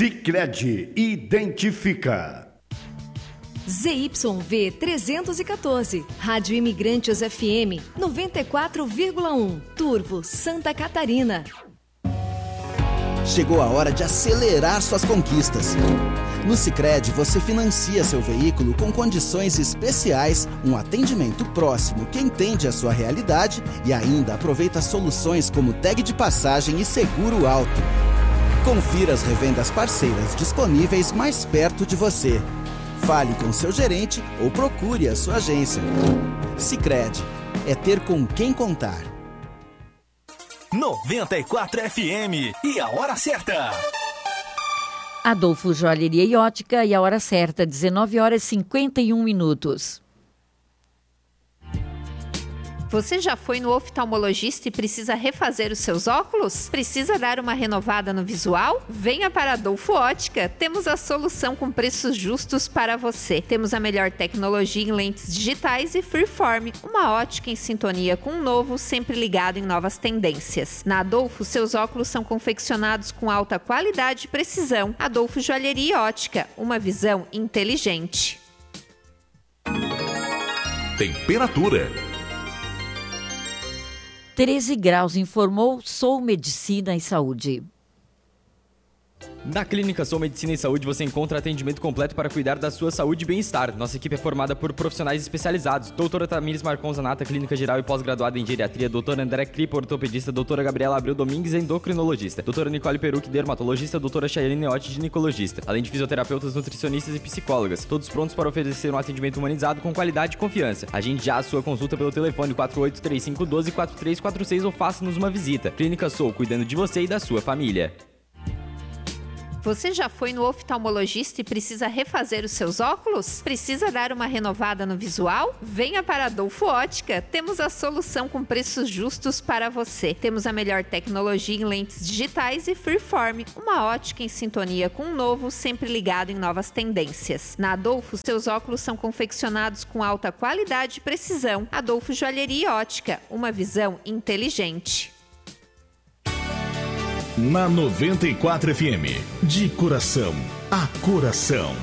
Sicredi identifica. ZYV 314, Rádio Imigrantes FM 94,1, Turvo, Santa Catarina. Chegou a hora de acelerar suas conquistas. No Sicredi você financia seu veículo com condições especiais, um atendimento próximo que entende a sua realidade e ainda aproveita soluções como tag de passagem e seguro alto. Confira as revendas parceiras disponíveis mais perto de você. Fale com seu gerente ou procure a sua agência. Sicredi, é ter com quem contar. 94 FM e a hora certa. Adolfo Joalheria e Ótica e a hora certa, 19h51. Você já foi no oftalmologista e precisa refazer os seus óculos? Precisa dar uma renovada no visual? Venha para Adolfo Ótica. Temos a solução com preços justos para você. Temos a melhor tecnologia em lentes digitais e freeform. Uma ótica em sintonia com o novo, sempre ligado em novas tendências. Na Adolfo, seus óculos são confeccionados com alta qualidade e precisão. Adolfo Joalheria e Ótica. Uma visão inteligente. Temperatura. 13 graus, informou Sou Medicina e Saúde. Na Clínica Sou Medicina e Saúde você encontra atendimento completo para cuidar da sua saúde e bem-estar. Nossa equipe é formada por profissionais especializados. Doutora Tamires Marcon Zanata, clínica geral e pós-graduada em geriatria. Doutora André Cripa, ortopedista. Doutora Gabriela Abreu Domingues, endocrinologista. Doutora Nicole Peruc, dermatologista. Doutora Chayane Neotti, ginecologista. Além de fisioterapeutas, nutricionistas e psicólogas. Todos prontos para oferecer um atendimento humanizado com qualidade e confiança. Agende já a sua consulta pelo telefone 4835124346 ou faça-nos uma visita. Clínica Sou, cuidando de você e da sua família. Você já foi no oftalmologista e precisa refazer os seus óculos? Precisa dar uma renovada no visual? Venha para Adolfo Ótica. Temos a solução com preços justos para você. Temos a melhor tecnologia em lentes digitais e freeform. Uma ótica em sintonia com o novo, sempre ligado em novas tendências. Na Adolfo, seus óculos são confeccionados com alta qualidade e precisão. Adolfo Joalheria e Ótica. Uma visão inteligente. Na 94 FM, de coração a coração.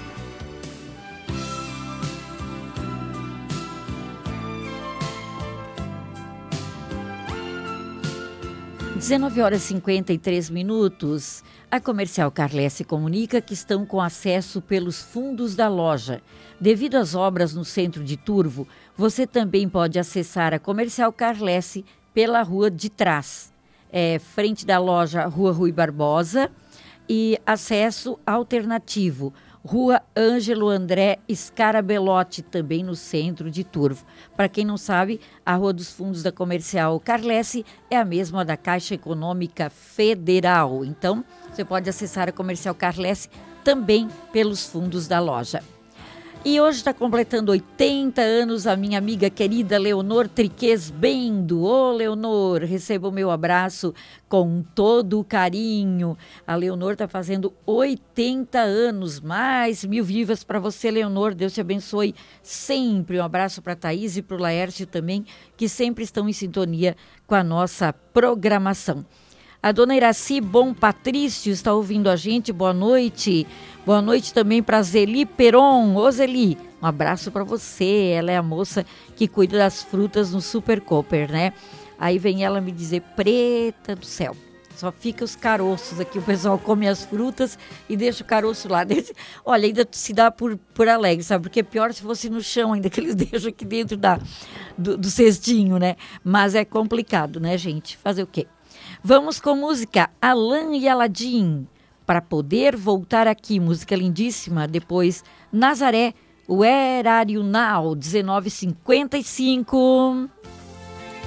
19h53. A Comercial Carlesse comunica que estão com acesso pelos fundos da loja. Devido às obras no centro de Turvo, você também pode acessar a Comercial Carlesse pela rua de trás. Frente da loja Rua Rui Barbosa e acesso alternativo, Rua Ângelo André Scarabelotti, também no centro de Turvo. Para quem não sabe, a Rua dos Fundos da Comercial Carlesse é a mesma da Caixa Econômica Federal. Então, você pode acessar a Comercial Carlesse também pelos fundos da loja. E hoje está completando 80 anos a minha amiga querida Leonor Triquez Bendo. Ô, Leonor, receba o meu abraço com todo o carinho. A Leonor está fazendo 80 anos, mais 1000 vivas para você, Leonor. Deus te abençoe sempre. Um abraço para a Thaís e para o Laércio também, que sempre estão em sintonia com a nossa programação. A dona Iraci Bom Patrício está ouvindo a gente, boa noite. Boa noite também para Zeli Peron. Ô Zeli, um abraço para você. Ela é a moça que cuida das frutas no Super Cooper, né? Aí vem ela me dizer, preta do céu, só fica os caroços aqui, o pessoal come as frutas e deixa o caroço lá. Olha, ainda se dá por alegre, sabe? Porque é pior se fosse no chão ainda, que eles deixam aqui dentro do cestinho, né? Mas é complicado, né, gente? Fazer o quê? Vamos com música Alan e Aladim, para poder voltar aqui, música lindíssima. Depois Nazaré, Where Are You Now, 19h55.